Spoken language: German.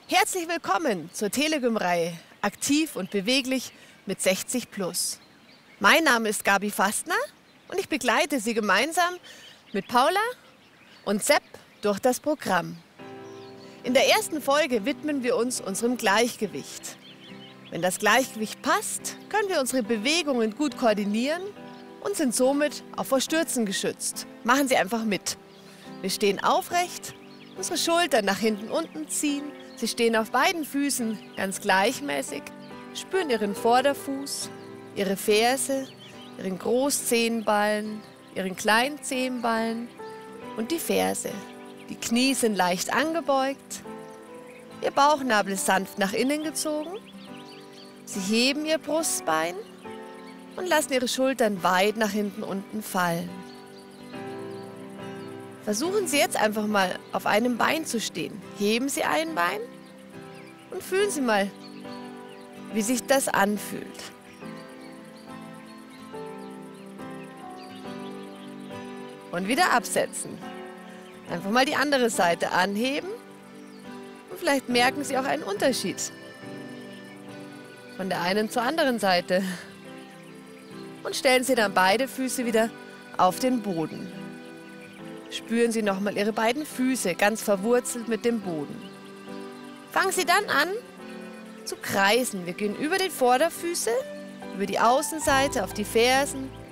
Herzlich willkommen zur Telegym-Reihe Aktiv und beweglich mit 60 plus. Mein Name ist Gabi Fastner und ich begleite Sie gemeinsam mit Paula und Sepp durch das Programm. In der ersten Folge widmen wir uns unserem Gleichgewicht. Wenn das Gleichgewicht passt, können wir unsere Bewegungen gut koordinieren und sind somit auch vor Stürzen geschützt. Machen Sie einfach mit. Wir stehen aufrecht, unsere Schultern nach hinten unten ziehen. Sie stehen auf beiden Füßen ganz gleichmäßig, spüren Ihren Vorderfuß, Ihre Ferse, Ihren Großzehenballen, Ihren kleinen Zehenballen und die Ferse. Die Knie sind leicht angebeugt, Ihr Bauchnabel ist sanft nach innen gezogen. Sie heben Ihr Brustbein und lassen Ihre Schultern weit nach hinten unten fallen. Versuchen Sie jetzt einfach mal auf einem Bein zu stehen. Heben Sie ein Bein und fühlen Sie mal, wie sich das anfühlt. Und wieder absetzen. Einfach mal die andere Seite anheben und vielleicht merken Sie auch einen Unterschied von der einen zur anderen Seite. Und stellen Sie dann beide Füße wieder auf den Boden. Spüren Sie nochmal Ihre beiden Füße ganz verwurzelt mit dem Boden. Fangen Sie dann an zu kreisen. Wir gehen über die Vorderfüße, über die Außenseite auf die Fersen,